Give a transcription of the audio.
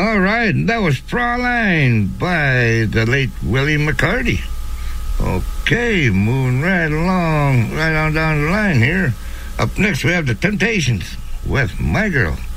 All right, that was Fraulein by the late Willie McCarty. Okay, moving right along, right on down the line here. Up next, we have the Temptations with My Girl.